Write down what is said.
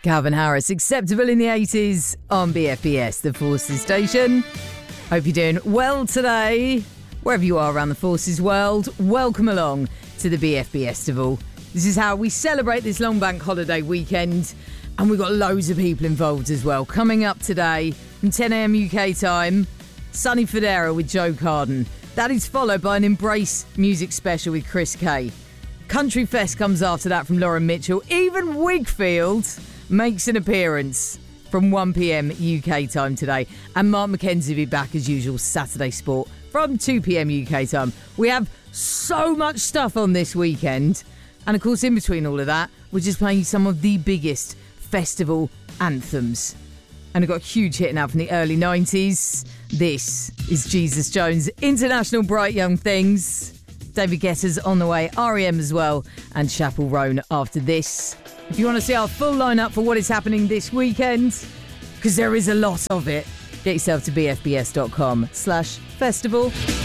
Calvin Harris, Acceptable in the 80s on BFBS, the Forces station. Hope you're doing well today. Wherever you are around the Forces world, welcome along to the BFB Festival. This is how we celebrate this long bank holiday weekend, and we've got loads of people involved as well. Coming up today from 10 a.m. UK time, Sonny Fodera with Joe Carden. That is followed by an Embrace music special with Chris Kay. Country Fest comes after that from Lauren Mitchell. Even Wigfield makes an appearance from 1 p.m. UK time today. And Mark McKenzie will be back as usual Saturday Sport from 2 p.m. UK time. We have so much stuff on this weekend. And of course, in between all of that, we're just playing some of the biggest festival anthems. And I've got a huge hit now from the early 90s. This is Jesus Jones, International Bright Young Things. David Guetta's on the way, R.E.M. as well, and Chapel Roan after this. If you want to see our full lineup for what is happening this weekend, because there is a lot of it, get yourself to bfbs.com/festival.